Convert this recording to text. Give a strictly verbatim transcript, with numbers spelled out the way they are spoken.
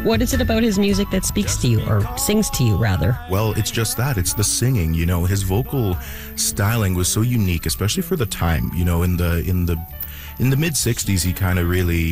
What is it about his music that speaks to you, or sings to you, rather? Well, it's just that. It's the singing, you know. His vocal styling was so unique, especially for the time, you know, in the in the in the mid sixties he kind of really